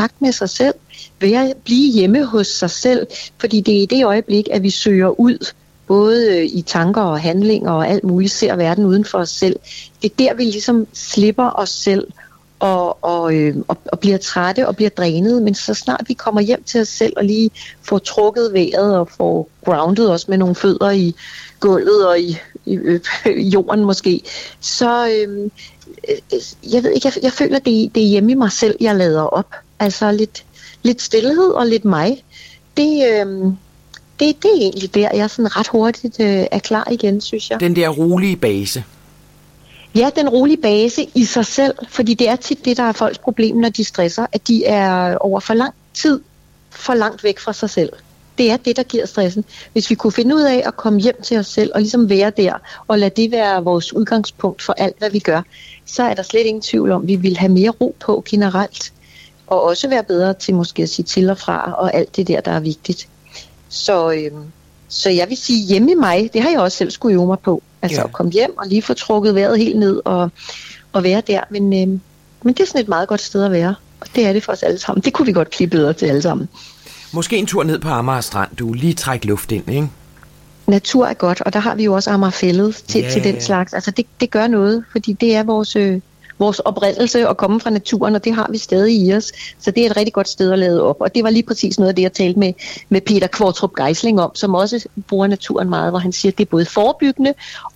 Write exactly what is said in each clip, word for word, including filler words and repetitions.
kontakt med sig selv, være, blive hjemme hos sig selv, fordi det er i det øjeblik, at vi søger ud, både i tanker og handlinger og alt muligt, ser verden uden for os selv. Det er der, vi ligesom slipper os selv og, og, øh, og, og bliver trætte og bliver drænet, men så snart vi kommer hjem til os selv og lige får trukket vejret og får grounded os med nogle fødder i gulvet og i, i øh, jorden måske, så øh, jeg ved ikke, jeg, jeg føler, det, det er hjemme i mig selv, jeg lader op. Altså lidt, lidt stillhed og lidt mig. Det, øh, det, det er egentlig der, jeg sådan ret hurtigt øh, er klar igen, synes jeg. Den der rolige base. Ja, den rolige base i sig selv, fordi det er tit det, der er folks problem, når de stresser, at de er over for lang tid for langt væk fra sig selv. Det er det, der giver stressen. Hvis vi kunne finde ud af at komme hjem til os selv og ligesom være der, og lade det være vores udgangspunkt for alt, hvad vi gør, så er der slet ingen tvivl om, at vi vil have mere ro på generelt, og også være bedre til måske at sige til og fra, og alt det der, der er vigtigt. Så, øhm, så jeg vil sige, hjemme i mig, det har jeg også selv skulle øve mig på. Altså ja. At komme hjem og lige få trukket vejret helt ned og, og være der. Men, øhm, men det er sådan et meget godt sted at være, og det er det for os alle sammen. Det kunne vi godt blive bedre til alle sammen. Måske en tur ned på Amager Strand, du lige trække luft ind, ikke? Natur er godt, og der har vi jo også Amagerfællet til, ja, til den slags. Altså det, det gør noget, fordi det er vores, øh, vores oprindelse at komme fra naturen, og det har vi stadig i os. Så det er et rigtig godt sted at lade op, og det var lige præcis noget af det, jeg talte med, med Peter Kvartrup Geisling om, som også bruger naturen meget, hvor han siger, at det er både forebyggende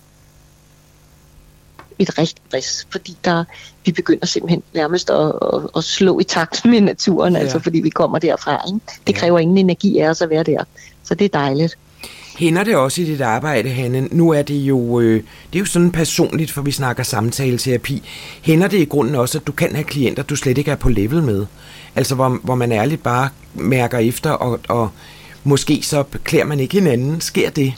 et rigtigt stress, fordi der, vi begynder simpelthen nærmest at, at, at slå i takt med naturen, ja. Altså fordi vi kommer derfra. Ikke? Det kræver ja. ingen energi af os at være der, så det er dejligt. Hænder det også i dit arbejde, Hanne? Nu er det jo, øh, det er jo sådan personligt, for vi snakker samtaleterapi. Hænder det i grunden også, at du kan have klienter, du slet ikke er på level med? Altså hvor, hvor man ærligt bare mærker efter, og, og måske så klæder man ikke hinanden. Sker det?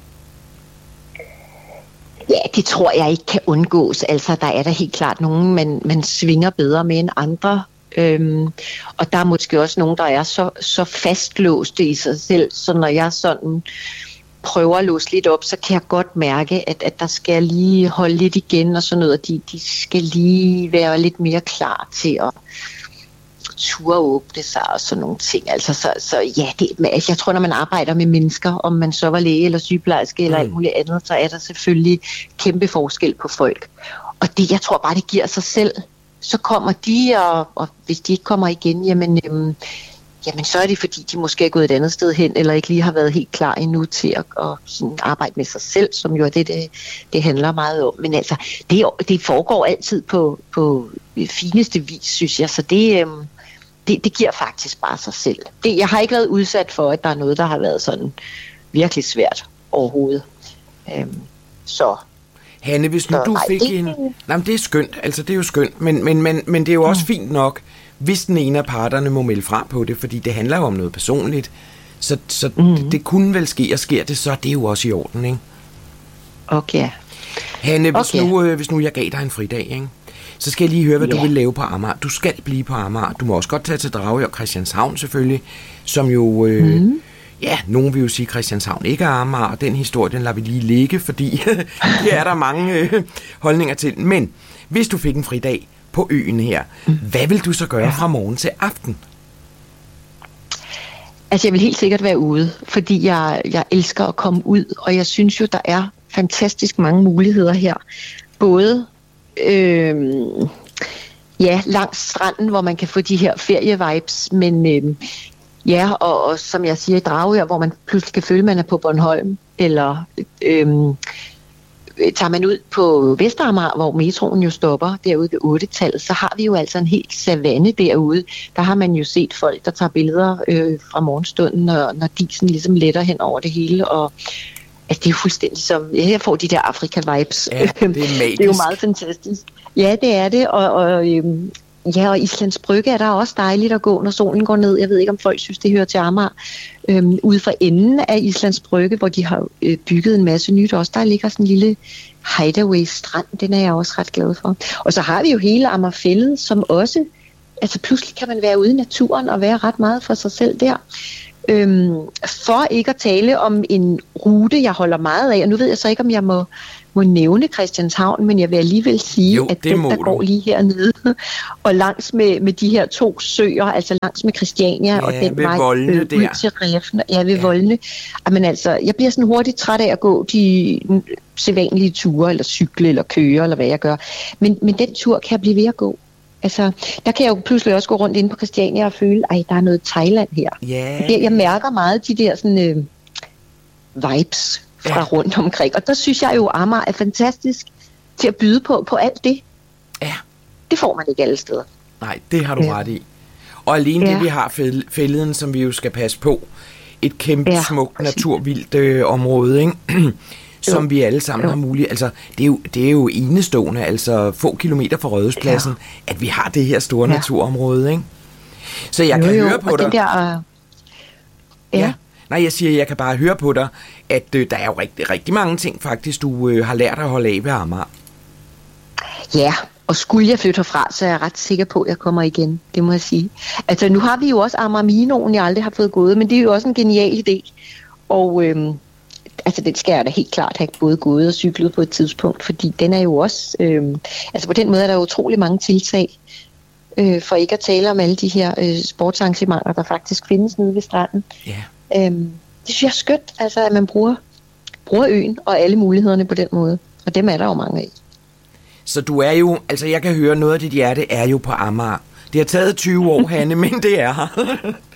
Ja, det tror jeg ikke kan undgås. Altså, der er der helt klart nogen, man, man svinger bedre med end andre. Øhm, og der er måske også nogen, der er så, så fastlåste i sig selv, så når jeg sådan prøver at låse lidt op, så kan jeg godt mærke, at, at der skal lige holde lidt igen og sådan noget, og de, de skal lige være lidt mere klar til at turde åbne sig og sådan nogle ting. Altså, så, så ja, det, jeg tror, når man arbejder med mennesker, om man så var læge eller sygeplejerske eller mm. alt muligt andet, så er der selvfølgelig kæmpe forskel på folk. Og det, jeg tror bare, det giver sig selv. Så kommer de, og, og hvis de ikke kommer igen, jamen, øhm, jamen så er det fordi, de måske er gået et andet sted hen, eller ikke lige har været helt klar endnu til at, at sådan arbejde med sig selv, som jo er det, det, det handler meget om. Men altså, det, det foregår altid på, på fineste vis, synes jeg, så det, øhm, det, det giver faktisk bare sig selv. Det, jeg har ikke været udsat for, at der er noget, der har været sådan virkelig svært overhovedet. Øhm, så... Hanne, hvis nu du fik en... Nej, men det er skønt, altså det er jo skønt, men, men, men, men det er jo også fint nok, hvis den ene af parterne må melde frem på det, fordi det handler jo om noget personligt, så, så mm. det, det kunne vel ske, og sker det, så er det jo også i orden, ikke? Okay. Hanne, hvis, okay. Nu, øh, hvis nu jeg gav dig en fridag, ikke? Så skal jeg lige høre, hvad yeah. du vil lave på Amager. Du skal blive på Amager. Du må også godt tage til Dragør og Christianshavn selvfølgelig, som jo... Øh, mm. Ja, nogen vil jo sige, at Christianshavn ikke er Amager, og den historie, den lader vi lige ligge, fordi det er der mange øh, holdninger til. Men hvis du fik en fridag på øen her, mm. hvad vil du så gøre ja. fra morgen til aften? Altså, jeg vil helt sikkert være ude, fordi jeg, jeg elsker at komme ud, og jeg synes jo, der er fantastisk mange muligheder her. Både øh, ja, langs stranden, hvor man kan få de her ferievibes, men... Øh, Ja, og, og som jeg siger, i Dragør, hvor man pludselig kan føle, at man er på Bornholm, eller øhm, tager man ud på Vestamager, hvor metroen jo stopper derude ved otte-tallet, så har vi jo altså en helt savanne derude. Der har man jo set folk, der tager billeder øh, fra morgenstunden, når, når disen ligesom letter hen over det hele, og altså, det er jo fuldstændig som, jeg får de der Afrika-vibes. Ja, det er magisk. Det er jo meget fantastisk. Ja, det er det, og... og øhm, ja, og Islands Brygge er der også dejligt at gå, når solen går ned. Jeg ved ikke, om folk synes, det hører til Amager. Øhm, ude fra enden af Islands Brygge, hvor de har øh, bygget en masse nyt også, der ligger sådan en lille hideaway-strand. Den er jeg også ret glad for. Og så har vi jo hele Amagerfællet, som også... Altså pludselig kan man være ude i naturen og være ret meget for sig selv der. Øhm, for ikke at tale om en rute, jeg holder meget af, og nu ved jeg så ikke, om jeg må må nævne Christianshavn, men jeg vil alligevel sige, jo, at den, der du. går lige hernede, og langs med, med de her to søer, altså langs med Christiania, ja, og den vej øh, ud til Refn, ja, ved ja. Voldene. Men altså, jeg bliver sådan hurtigt træt af at gå de sædvanlige ture, eller cykle, eller køre, eller hvad jeg gør. Men, men den tur kan jeg blive ved at gå. Altså, der kan jeg jo pludselig også gå rundt inde på Christiania og føle, ej, der er noget Thailand her. Yeah. Jeg, jeg mærker meget de der sådan, øh, vibes fra ja. rundt omkring. Og der synes jeg jo, Amager er fantastisk til at byde på, på alt det. Ja. Det får man ikke alle steder. Nej, det har du ja. ret i. Og alene ja. det, vi har fælleden, som vi jo skal passe på. Et kæmpe, ja. smukt, naturvildt øh, område, ikke? som jo. vi alle sammen jo. har muligt. Altså, det er jo, det er jo enestående, altså få kilometer fra Rådhuspladsen, ja. at vi har det her store ja. naturområde, ikke? Så jeg jo, kan jo. høre på og dig. Der, uh... ja. ja. Nej, jeg siger, jeg kan bare høre på dig, at øh, der er jo rigtig, rigtig mange ting faktisk, du øh, har lært at holde af ved Amager. Ja, og skulle jeg flytte herfra, så er jeg ret sikker på, at jeg kommer igen. Det må jeg sige. Altså, nu har vi jo også Amager Minoen, jeg aldrig har fået gået, men det er jo også en genial idé. Og øhm, altså, den skal jeg da helt klart have både gået og cyklet på et tidspunkt, fordi den er jo også... Øhm, altså, på den måde er der utrolig mange tiltag, øh, for ikke at tale om alle de her øh, sportsarrangementer, der faktisk findes nede ved stranden. Ja. Øhm, det synes jeg er skønt, altså, at man bruger, bruger øen og alle mulighederne på den måde. Og dem er der jo mange af. Så du er jo, altså jeg kan høre, noget af dit hjerte er jo på Amager. Det har taget tyve år, Hanne, men det er her.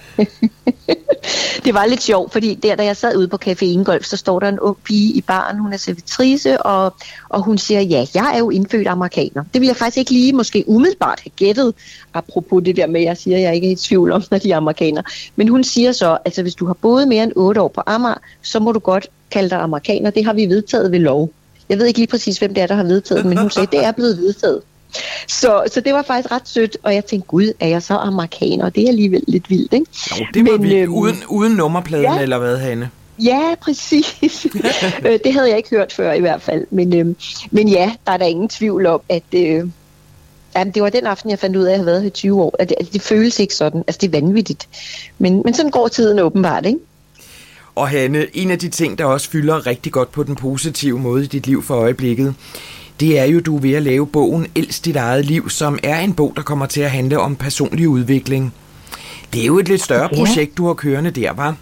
Det var lidt sjovt, fordi der, da jeg sad ude på Café Ingolf, så står der en ung pige i baren, hun er servitrice, og, og hun siger, ja, jeg er jo indfødt amerikaner. Det ville jeg faktisk ikke lige måske umiddelbart have gættet, apropos det der med, at jeg siger, at jeg ikke er i tvivl om, når de er amerikaner. Men hun siger så, altså hvis du har boet mere end otte år på Amager, så må du godt kalde dig amerikaner. Det har vi vedtaget ved lov. Jeg ved ikke lige præcis, hvem det er, der har vedtaget, men hun sagde, det er blevet vedtaget. Så, så det var faktisk ret sødt, og jeg tænkte, gud, er jeg så amerikaner? Det er alligevel lidt vildt, ikke? Jo, det var men, vildt. Uden, uden nummerpladen, ja. Eller hvad, Hanne? Ja, præcis. Det havde jeg ikke hørt før i hvert fald. Men, øhm, men ja, der er der ingen tvivl om, at øh, jamen, det var den aften, jeg fandt ud af, at jeg havde været her i tyve år. At det, at det føles ikke sådan. Altså, det er vanvittigt. Men, men sådan går tiden åbenbart, ikke? Og Hanne, en af de ting, der også fylder rigtig godt på den positive måde i dit liv for øjeblikket, det er jo, du er ved at lave bogen Elsk dit eget liv, som er en bog, der kommer til at handle om personlig udvikling. Det er jo et lidt større ja. projekt, du har kørende der, var?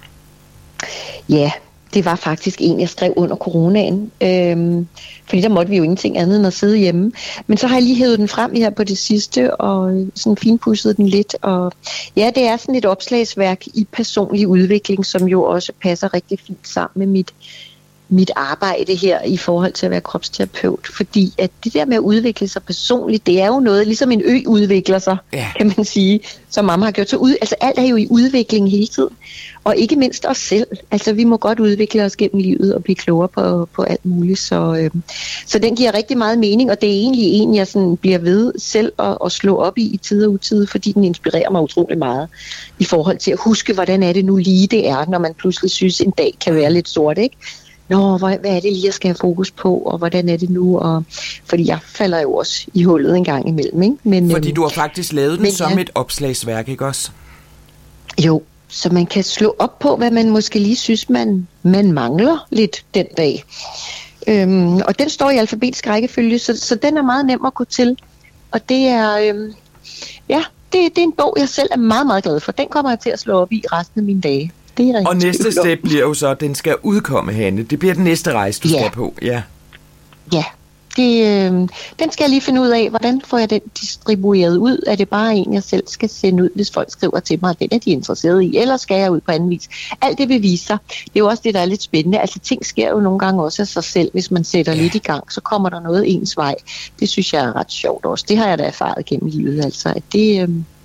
Ja, det var faktisk en, jeg skrev under coronaen. Øhm, fordi der måtte vi jo ingenting andet end at sidde hjemme. Men så har jeg lige hævet den frem her på det sidste, og sådan finpudset den lidt. Og ja, det er sådan et opslagsværk i personlig udvikling, som jo også passer rigtig fint sammen med mit mit arbejde her i forhold til at være kropsterapeut, fordi at det der med at udvikle sig personligt, det er jo noget, ligesom en ø udvikler sig, ja. kan man sige, som mamma har gjort. Så ud, altså alt er jo i udvikling hele tiden, og ikke mindst os selv. Altså vi må godt udvikle os gennem livet og blive klogere på, på alt muligt, så, øh, så den giver rigtig meget mening, og det er egentlig en, jeg sådan bliver ved selv at, at slå op i i tid og utid, fordi den inspirerer mig utrolig meget i forhold til at huske, hvordan er det nu lige det er, når man pludselig synes, en dag kan være lidt sort, ikke? Nå, hvad er det lige, jeg skal have fokus på, og hvordan er det nu? Og, fordi jeg falder jo også i hullet en gang imellem, ikke? Men, fordi du har faktisk lavet den men, som ja. et opslagsværk, ikke også? Jo, så man kan slå op på, hvad man måske lige synes, man, man mangler lidt den dag. Øhm, og den står i alfabetisk rækkefølge, så, så den er meget nem at gå til. Og det er, øhm, ja, det, det er en bog, jeg selv er meget, meget glad for. Den kommer jeg til at slå op i resten af mine dage. Og næste step bliver jo så, at den skal udkomme, Hanne. Det bliver den næste rejse, du ja. skal på. Ja, ja. Det, øh, den skal jeg lige finde ud af, hvordan får jeg den distribueret ud? Er det bare en, jeg selv skal sende ud, hvis folk skriver til mig, at den er de interesseret i? Eller skal jeg ud på anden vis? Alt det vil vise sig. Det er jo også det, der er lidt spændende. Altså ting sker jo nogle gange også af sig selv, hvis man sætter ja. lidt i gang. Så kommer der noget ens vej. Det synes jeg er ret sjovt også. Det har jeg da erfaret gennem livet. Altså, at det... Øh,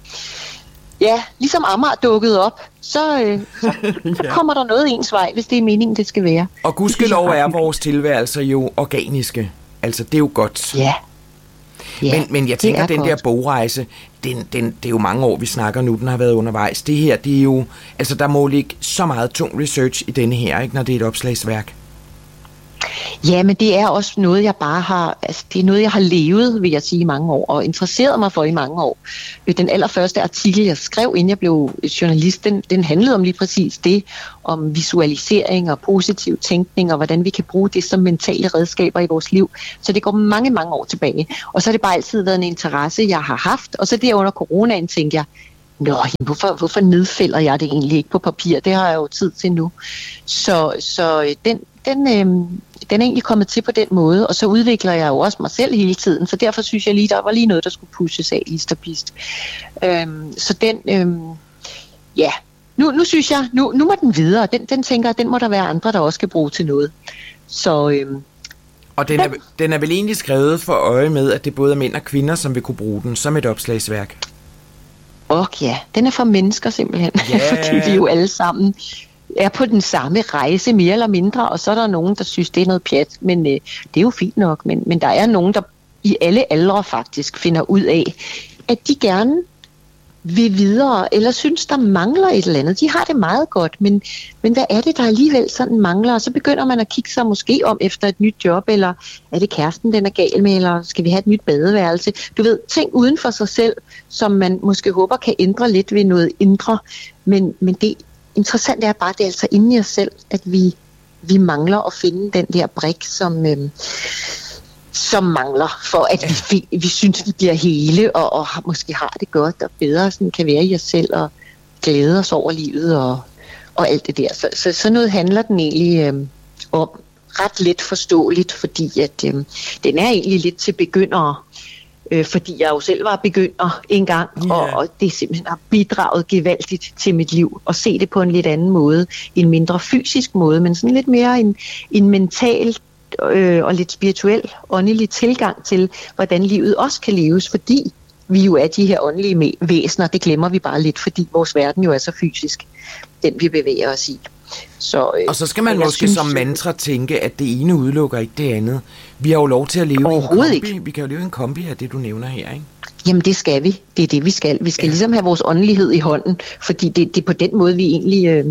Ja, ligesom Amager dukkede op, så, øh, så, ja. så kommer der noget ens vej, hvis det er meningen, det skal være. Og gudskelov er vores tilværelser jo organiske. Altså, det er jo godt. Ja. ja men, men jeg tænker, den godt. der bogrejse, den, den, det er jo mange år, vi snakker nu, den har været undervejs. Det her, det er jo... Altså, der må ligge så meget tung research i denne her, ikke, når det er et opslagsværk. Ja, men det er også noget, jeg bare har, altså det er noget, jeg har levet, vil jeg sige, i mange år, og interesseret mig for i mange år. Den allerførste artikel, jeg skrev, inden jeg blev journalist, den, den handlede om lige præcis det, om visualisering og positiv tænkning, og hvordan vi kan bruge det som mentale redskaber i vores liv. Så det går mange, mange år tilbage. Og så har det bare altid været en interesse, jeg har haft, og så der under coronaen tænkte jeg, Nå, hvorfor, hvorfor nedfælder jeg det egentlig ikke på papir? Det har jeg jo tid til nu. Så, så den, den, øh, den er egentlig kommet til på den måde, og så udvikler jeg jo også mig selv hele tiden, så derfor synes jeg lige, der var lige noget, der skulle pushes af list og pist. Øhm, så den, øh, ja, nu, nu synes jeg, nu, nu må den videre. Den, den tænker jeg, den må der være andre, der også skal bruge til noget. Så... Øh, Og den er, den er vel egentlig skrevet for øje med, at det både er mænd og kvinder, som vil kunne bruge den som et opslagsværk? Og ja, den er for mennesker simpelthen, yeah. Fordi vi jo alle sammen er på den samme rejse, mere eller mindre, og så er der nogen, der synes, det er noget pjat, men øh, det er jo fint nok, men, men der er nogen, der i alle aldre faktisk finder ud af, at de gerne vil videre, eller synes, der mangler et eller andet. De har det meget godt, men, men hvad er det, der alligevel sådan mangler? Og så begynder man at kigge sig måske om efter et nyt job, eller er det kæresten, den er gal med, eller skal vi have et nyt badeværelse? Du ved, ting uden for sig selv, som man måske håber kan ændre lidt ved noget indre, men, men det interessante er bare, det er altså inde i os selv, at vi, vi mangler at finde den der brik, som... Øh, som mangler, for at vi, vi synes, vi bliver hele, og, og måske har det godt og bedre, sådan kan være i os selv, og glæde os over livet, og, og alt det der. Så, så sådan noget handler den egentlig øh, om, ret let forståeligt, fordi at, øh, den er egentlig lidt til begyndere, øh, fordi jeg jo selv var begynder engang, yeah. og, og det simpelthen har bidraget gevaldigt til mit liv, at se det på en lidt anden måde, en mindre fysisk måde, men sådan lidt mere en, en mental øh, og lidt spirituel, åndelig tilgang til, hvordan livet også kan leves, fordi vi jo er de her åndelige væsener, det glemmer vi bare lidt, fordi vores verden jo er så fysisk, den vi bevæger os i. Så, øh, og så skal man måske synes, som mantra tænke, at det ene udelukker ikke det andet. Vi har jo lov til at leve i en kombi. Ikke. Vi kan jo leve i en kombi af det, du nævner her, ikke? Jamen det skal vi. Det er det, vi skal. Vi skal ja. ligesom have vores åndelighed i hånden, fordi det, det er på den måde, vi egentlig øh,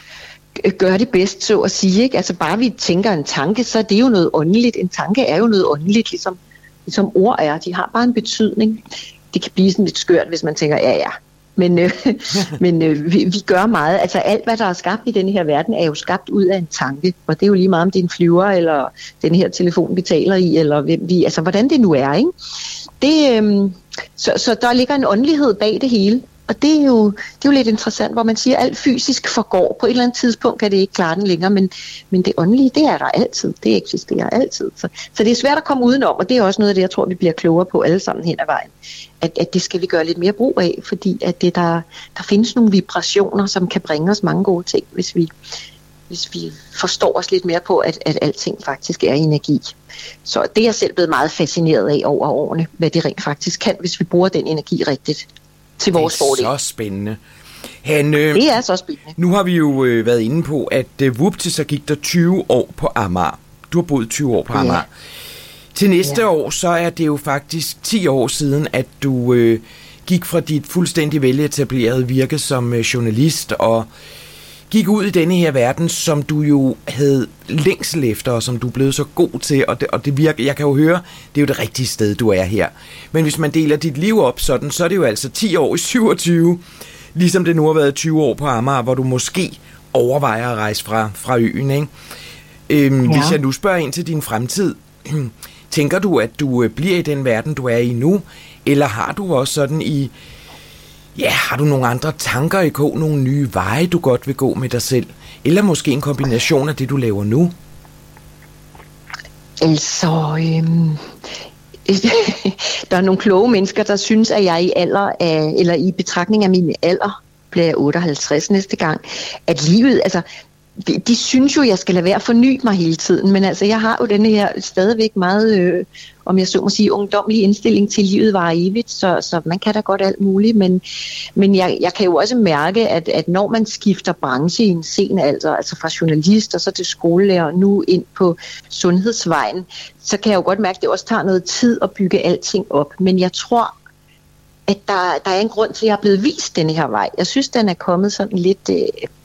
gør det bedst, så at sige. Ikke? Altså bare vi tænker en tanke, så er det jo noget åndeligt. En tanke er jo noget åndeligt, ligesom, ligesom ord er. De har bare en betydning. Det kan blive sådan lidt skørt, hvis man tænker, ja ja. Men, øh, men øh, vi, vi gør meget. Altså alt, hvad der er skabt i denne her verden, er jo skabt ud af en tanke. Og det er jo lige meget, om det er en flyver, eller den her telefon, vi taler i, eller hvem vi, altså hvordan det nu er, ikke? Det, øh, så, så der ligger en åndelighed bag det hele. Og det er, jo, det er jo lidt interessant, hvor man siger, at alt fysisk forgår. På et eller andet tidspunkt kan det ikke klare den længere, men, men det åndelige, det er der altid. Det eksisterer altid. Så, så det er svært at komme udenom, og det er også noget af det, jeg tror, vi bliver klogere på alle sammen hen ad vejen. At, at det skal vi gøre lidt mere brug af, fordi at det der, der findes nogle vibrationer, som kan bringe os mange gode ting, hvis vi, hvis vi forstår os lidt mere på, at, at alting faktisk er energi. Så det er jeg selv blevet meget fascineret af over årene, hvad det rent faktisk kan, hvis vi bruger den energi rigtigt til vores fordel. Det er så spændende. Han, øh, det er så spændende. Nu har vi jo øh, været inde på, at øh, vupti, så gik der tyve år på Amager. Du har boet tyve år på Amager. Ja. Til næste ja. år, så er det jo faktisk ti år siden, at du øh, gik fra dit fuldstændig veletablerede virke som øh, journalist og gik ud i denne her verden, som du jo havde længsel efter, og som du er blevet så god til, og det, og det virker, jeg kan jo høre, det er jo det rigtige sted, du er her. Men hvis man deler dit liv op sådan, så er det jo altså ti år i syvogtyve, ligesom det nu har været tyve år på Amager, hvor du måske overvejer at rejse fra, fra øen, ikke? Øhm, ja. Hvis jeg nu spørger ind til din fremtid, tænker du, at du bliver i den verden, du er i nu, eller har du også sådan i Ja, har du nogle andre tanker i kog, nogle nye veje, du godt vil gå med dig selv? Eller måske en kombination af det, du laver nu? Altså, øhm, der er nogle kloge mennesker, der synes, at jeg i alder af, eller i betragtning af min alder, bliver jeg otteoghalvtreds næste gang, at livet, altså, de, de synes jo, jeg skal lade være at forny mig hele tiden, men altså, jeg har jo denne her stadigvæk meget, øh, om jeg så må sige, ungdomlig indstilling til livet var evigt, så, så man kan da godt alt muligt, men, men jeg, jeg kan jo også mærke, at, at når man skifter branche i en sen alder, altså fra journalist og så til skolelærer, nu ind på sundhedsvejen, så kan jeg jo godt mærke, at det også tager noget tid at bygge alting op, men jeg tror, at der, der er en grund til, at jeg er blevet vist denne her vej. Jeg synes, den er kommet sådan lidt... Øh,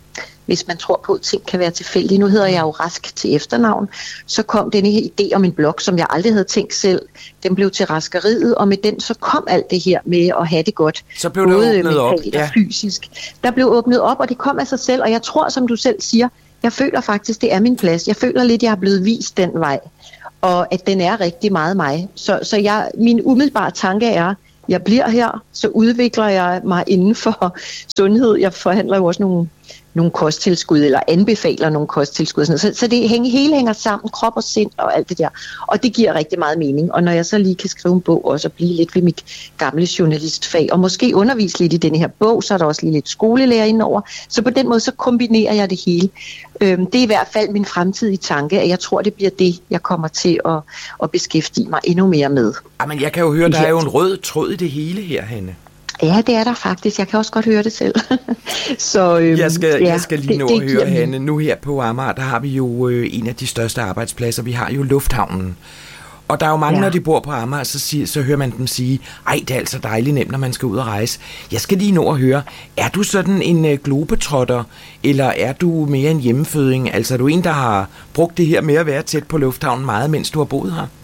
hvis man tror på, at ting kan være tilfældige. Nu hedder jeg jo Rask til efternavn. Så kom denne her idé om en blog, som jeg aldrig havde tænkt selv. Den blev til Raskeriet, og med den så kom alt det her med at have det godt. Så blev det åbnet op. Ja. Fysisk. Der blev åbnet op, og det kom af sig selv, og jeg tror, som du selv siger, jeg føler faktisk, det er min plads. Jeg føler lidt, jeg har blevet vist den vej, og at den er rigtig meget mig. Så, så jeg, min umiddelbare tanke er, jeg bliver her, så udvikler jeg mig inden for sundhed. Jeg forhandler jo også nogle, nogle kosttilskud, eller anbefaler nogle kosttilskud. Så, så det hænger, hele hænger sammen, krop og sind og alt det der. Og det giver rigtig meget mening. Og når jeg så lige kan skrive en bog også, og blive lidt ved mit gamle journalistfag, og måske undervise lidt i den her bog, så er der også lige lidt skolelærer indover. Så på den måde, så kombinerer jeg det hele. Øhm, det er i hvert fald min fremtidige tanke, at jeg tror, det bliver det, jeg kommer til at, at beskæftige mig endnu mere med. Jamen, jeg kan jo høre, der er jo en rød tråd i det hele her, Hanne. Ja, det er der faktisk. Jeg kan også godt høre det selv. så, øhm, jeg, skal, ja, jeg skal lige nå at høre, Hanne. Nu her på Amager, der har vi jo øh, en af de største arbejdspladser. Vi har jo lufthavnen. Og der er jo mange, ja. Når de bor på Amager, så, siger, så hører man dem sige, ej, det er altså dejligt nemt, når man skal ud og rejse. Jeg skal lige nå at høre, er du sådan en øh, globetrotter, eller er du mere en hjemmeføding? Altså er du en, der har brugt det her med at være tæt på lufthavnen meget, mens du har boet her?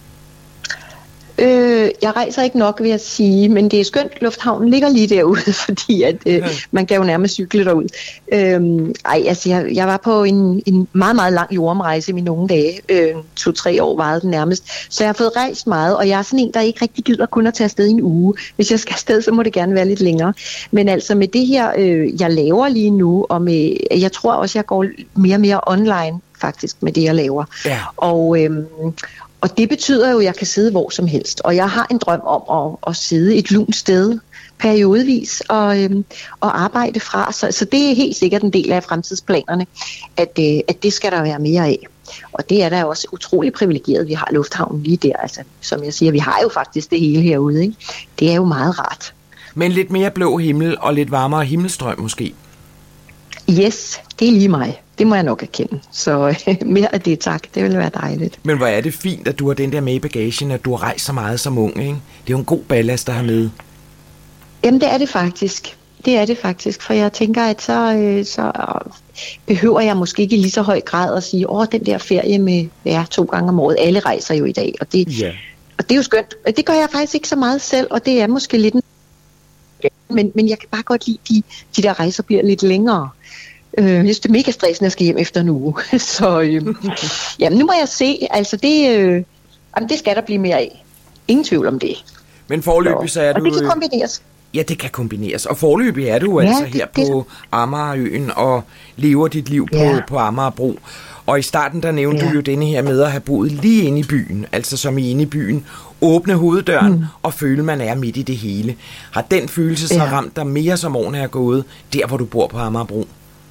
Øh, jeg rejser ikke nok, vil jeg sige, men det er skønt. Lufthavnen ligger lige derude, fordi at, øh, ja. man kan jo nærmest cykle derud. Øh, ej, altså, jeg, jeg var på en, en meget, meget lang jordomrejse i mine unge dage. Øh, to-tre år varede den nærmest. Så jeg har fået rejst meget, og jeg er sådan en, der ikke rigtig gider kun at tage afsted i en uge. Hvis jeg skal afsted, så må det gerne være lidt længere. Men altså med det her, øh, jeg laver lige nu, og med, jeg tror også, jeg går mere og mere online faktisk med det, jeg laver. Ja. Og... Øh, Og det betyder jo, at jeg kan sidde hvor som helst. Og jeg har en drøm om at, at sidde et lunt sted periodevis og, øhm, og arbejde fra. Så, så det er helt sikkert en del af fremtidsplanerne, at, øh, at det skal der være mere af. Og det er da også utrolig privilegeret, at vi har lufthavnen lige der. Altså, som jeg siger, vi har jo faktisk det hele herude. Ikke? Det er jo meget rart. Men lidt mere blå himmel og lidt varmere himmelstrøm måske? Yes, det er lige mig. Det må jeg nok erkende. Så øh, mere af det, tak. Det ville være dejligt. Men hvor er det fint, at du har den der med i bagagen, at du har rejst så meget som ung, ikke? Det er jo en god ballast at have med. Jamen, det er det faktisk. Det er det faktisk, for jeg tænker, at så, øh, så behøver jeg måske ikke i lige så høj grad at sige, åh, den der ferie med ja, to gange om året. Alle rejser jo i dag, og det, yeah. og det er jo skønt. Det gør jeg faktisk ikke så meget selv, og det er måske lidt en... Men, men jeg kan bare godt lide, de, de der rejser bliver lidt længere. Øh, jeg synes, det er mega stressende, at jeg skal hjem efter en uge. så øh, jamen, nu må jeg se. Altså, det, øh, jamen, det skal der blive mere af. Ingen tvivl om det. Men forløbig så er du... Og det kan kombineres. Ja, det kan kombineres. Og forløbig er du ja, altså her det, på Amagerøen og lever dit liv på, ja. på Amagerbro. Og i starten, der nævnte ja. du jo denne her med at have boet lige inde i byen. Altså som i inde i byen. Åbne hoveddøren mm. og føle, man er midt i det hele. Har den følelse så ja. ramt dig mere, som årene er gået, der hvor du bor på Amagerbro?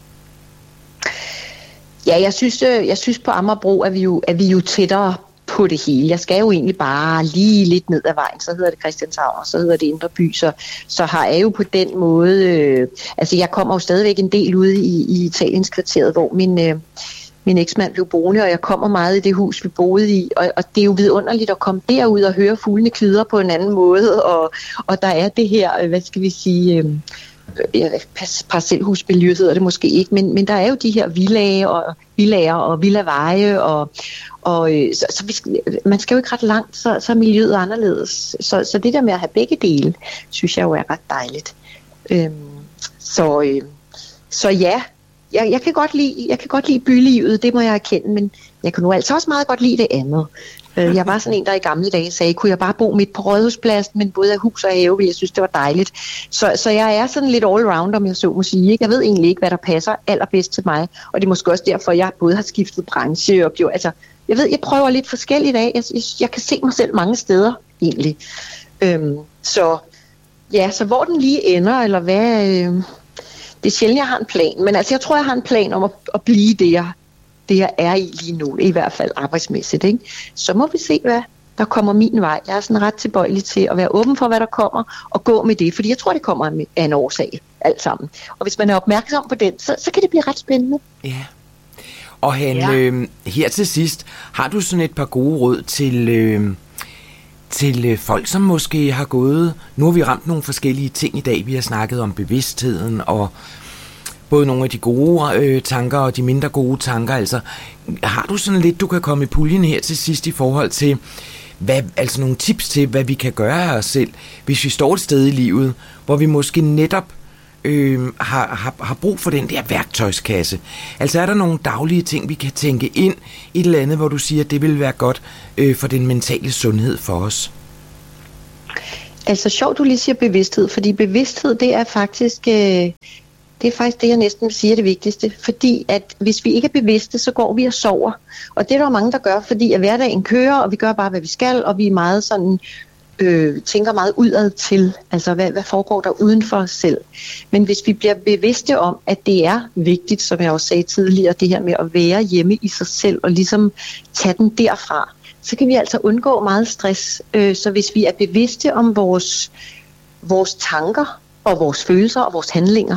Ja, jeg synes, jeg synes på Amagerbro er vi, jo, er vi jo tættere på det hele. Jeg skal jo egentlig bare lige lidt ned ad vejen, så hedder det Christianshavn, og så hedder det Indre By, så, så har jeg jo på den måde... Øh, altså, jeg kommer jo stadigvæk en del ude i, i Italiens kvarteret, hvor min, øh, min eksmand blev boende, og jeg kommer meget i det hus, vi boede i, og, og det er jo vidunderligt at komme derud og høre fuglene kvidre på en anden måde, og, og der er det her, hvad skal vi sige... Øh, parcelhusmiljø hedder det måske ikke, men, men der er jo de her villager og villager og villaveje, og, og så, så vi skal, man skal jo ikke ret langt, så, så er miljøet anderledes. Så, så det der med at have begge dele, synes jeg jo er ret dejligt. Øhm, så, øh, så ja, jeg, jeg, kan godt lide, jeg kan godt lide bylivet, det må jeg erkende, men jeg kan nu altså også meget godt lide det andet. Jeg var sådan en, der i gamle dage sagde, kunne jeg bare bo midt på Rådhuspladsen, men både af hus og have, jeg synes, det var dejligt. Så, så jeg er sådan lidt all-round, om jeg så må sige. Jeg ved egentlig ikke, hvad der passer allerbedst til mig, og det er måske også derfor, jeg både har skiftet branche og jo, altså, jeg ved, jeg prøver lidt forskelligt af. Jeg, jeg, jeg kan se mig selv mange steder, egentlig. Øhm, så ja, så hvor den lige ender, eller hvad... Øh, det er sjældent, jeg har en plan, men altså, jeg tror, jeg har en plan om at, at blive det, jeg det jeg er i lige nu, i hvert fald arbejdsmæssigt, ikke? Så må vi se, hvad der kommer min vej. Jeg er sådan ret tilbøjelig til at være åben for, hvad der kommer, og gå med det, fordi jeg tror, det kommer af en årsag, alt sammen. Og hvis man er opmærksom på den, så, så kan det blive ret spændende. Ja. Og Hanne, ja. øh, her til sidst, har du sådan et par gode råd til, øh, til øh, folk, som måske har gået... Nu har vi ramt nogle forskellige ting i dag. Vi har snakket om bevidstheden og både nogle af de gode øh, tanker og de mindre gode tanker. Altså, har du sådan lidt, du kan komme i puljen her til sidst i forhold til, hvad, altså nogle tips til, hvad vi kan gøre af os selv, hvis vi står et sted i livet, hvor vi måske netop øh, har, har, har brug for den der værktøjskasse. Altså er der nogle daglige ting, vi kan tænke ind i et eller andet, hvor du siger, at det vil være godt øh, for den mentale sundhed for os? Altså sjovt, du lige siger bevidsthed, fordi bevidsthed, det er faktisk... Øh Det er faktisk det, jeg næsten siger det vigtigste. Fordi at hvis vi ikke er bevidste, så går vi og sover. Og det er der jo mange, der gør, fordi at hverdagen kører, og vi gør bare, hvad vi skal, og vi er meget sådan, øh, tænker meget udad til. Altså, hvad, hvad foregår der uden for os selv? Men hvis vi bliver bevidste om, at det er vigtigt, som jeg også sagde tidligere, det her med at være hjemme i sig selv, og ligesom tage den derfra, så kan vi altså undgå meget stress. Øh, så hvis vi er bevidste om vores, vores tanker, og vores følelser og vores handlinger,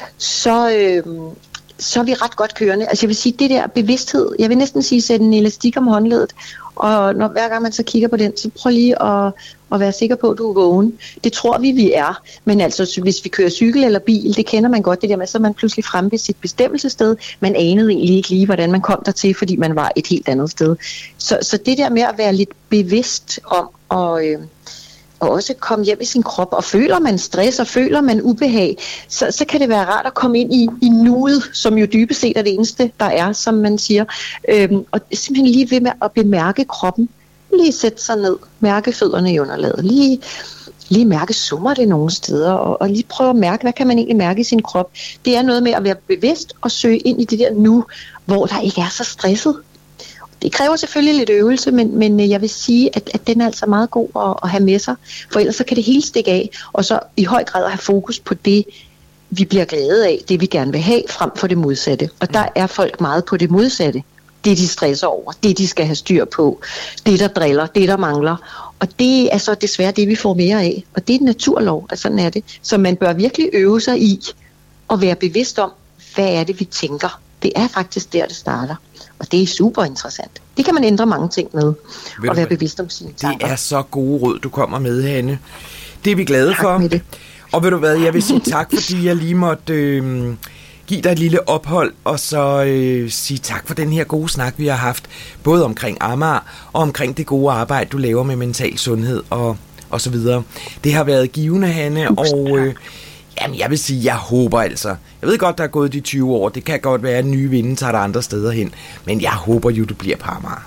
så, øh, så er vi ret godt kørende. Altså jeg vil sige, det der bevidsthed, jeg vil næsten sige, sætte en elastik om håndledet, og når, hver gang man så kigger på den, så prøv lige at, at være sikker på, at du er vågen. Det tror vi, vi er, men altså hvis vi kører cykel eller bil, det kender man godt, det der med, så er man pludselig fremme ved sit bestemmelsessted, man anede egentlig ikke lige, hvordan man kom dertil, fordi man var et helt andet sted. Så, så det der med at være lidt bevidst om at... Øh, og også komme hjem i sin krop, og føler man stress, og føler man ubehag, så, så kan det være rart at komme ind i, i nuet, som jo dybest set er det eneste, der er, som man siger. Øhm, og simpelthen lige ved med at bemærke kroppen, lige sætte sig ned, mærke fødderne i underlaget, lige, lige mærke, summer det nogle steder, og, og lige prøve at mærke, hvad kan man egentlig mærke i sin krop. Det er noget med at være bevidst og søge ind i det der nu, hvor der ikke er så stresset. Det kræver selvfølgelig lidt øvelse, men, men jeg vil sige, at, at den er altså meget god at, at have med sig, for ellers så kan det hele stikke af, og så i høj grad at have fokus på det, vi bliver glade af, det vi gerne vil have, frem for det modsatte. Og der er folk meget på det modsatte. Det de stresser over, det de skal have styr på, det der driller, det der mangler. Og det er så desværre det, vi får mere af. Og det er en naturlov, og sådan er det. Så man bør virkelig øve sig i at være bevidst om, hvad er det, vi tænker. Det er faktisk der, det starter. Og det er super interessant. Det kan man ændre mange ting med, og være bevidst om sine tanker. Det er så gode råd, du kommer med, Hanne. Det er vi glade tak for. Med det. Og ved du hvad, jeg vil sige tak, fordi jeg lige måtte øh, give dig et lille ophold, og så øh, sige tak for den her gode snak, vi har haft, både omkring Amager, og omkring det gode arbejde, du laver med mental sundhed, og, og så videre. Det har været givende, Hanne, og... Øh, Jamen, jeg vil sige, jeg håber altså. Jeg ved godt, der er gået de tyve år. Det kan godt være, at nye vinde tager der andre steder hen. Men jeg håber jo, du bliver på Amager.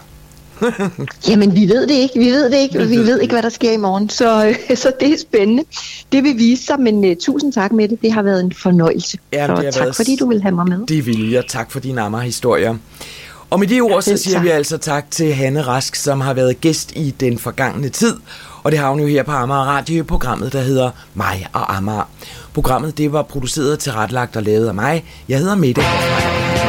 Jamen, vi ved det ikke. Vi ved det ikke. Vi, vi ved ikke, hvad der sker i morgen. Så, så det er spændende. Det vil vise sig, men uh, tusind tak med det. Det har været en fornøjelse. Jamen, så tak, været... fordi du vil have mig med. Det vil jeg. Tak for dine Amager-historier. Og med de ord, så siger vi altså tak til Hanne Rask, som har været gæst i den forgangne tid. Og det har hun jo her på Amager Radio, programmet, der hedder Mig og Amager. Programmet det var produceret, tilrettelagt og lavet af mig. Jeg hedder Mette Hoffmann.